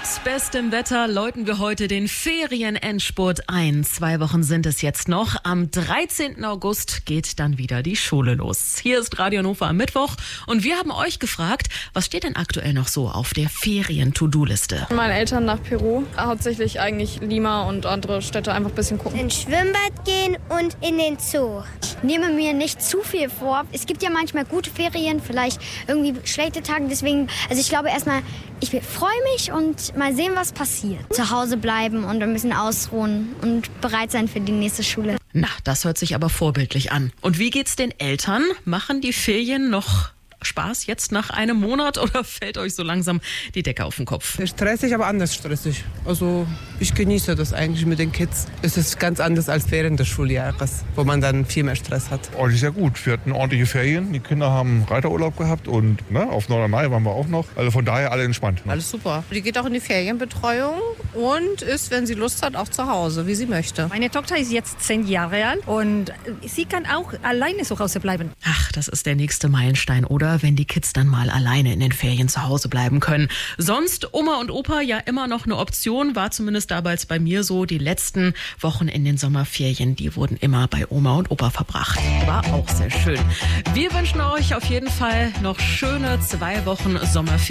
bestem Wetter läuten wir heute den Ferienendspurt ein. 2 Wochen sind es jetzt noch. Am 13. August geht dann wieder die Schule los. Hier ist Radio Hannover am Mittwoch und wir haben euch gefragt, was steht denn aktuell noch so auf der Ferien-To-Do-Liste? Meine Eltern nach Peru, hauptsächlich eigentlich Lima und andere Städte einfach ein bisschen gucken. Ins Schwimmbad gehen und in den Zoo. Ich nehme mir nicht zu viel vor. Es gibt ja manchmal gute Ferien, vielleicht irgendwie schlechte Tage. Deswegen, ich glaube erstmal, ich freue mich und mal sehen, was passiert. Zu Hause bleiben und ein bisschen ausruhen und bereit sein für die nächste Schule. Na, das hört sich aber vorbildlich an. Und wie geht's den Eltern? Machen die Ferien noch Spaß jetzt nach einem Monat oder fällt euch so langsam die Decke auf den Kopf? Stressig, aber anders stressig. Also ich genieße das eigentlich mit den Kids. Es ist ganz anders als während des Schuljahres, wo man dann viel mehr Stress hat. Ordentlich sehr gut. Wir hatten ordentliche Ferien. Die Kinder haben Reiterurlaub gehabt und auf Norderney waren wir auch noch. Also von daher alle entspannt. Alles super. Die geht auch in die Ferienbetreuung und ist, wenn sie Lust hat, auch zu Hause, wie sie möchte. Meine Tochter ist jetzt 10 Jahre alt und sie kann auch alleine zu Hause bleiben. Ach, das ist der nächste Meilenstein, oder? Wenn die Kids dann mal alleine in den Ferien zu Hause bleiben können. Sonst Oma und Opa ja immer noch eine Option, war zumindest damals bei mir so. Die letzten Wochen in den Sommerferien, die wurden immer bei Oma und Opa verbracht. War auch sehr schön. Wir wünschen euch auf jeden Fall noch schöne 2 Wochen Sommerferien.